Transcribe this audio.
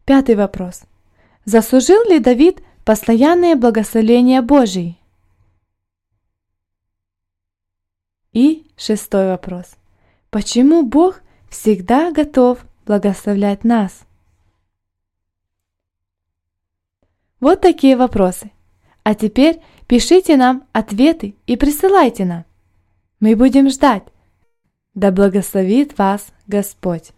5 вопрос. Заслужил ли Давид постоянное благословение Божие? И 6 вопрос. Почему Бог всегда готов благословлять нас? Вот такие вопросы. А теперь пишите нам ответы и присылайте нам. Мы будем ждать. Да благословит вас Господь!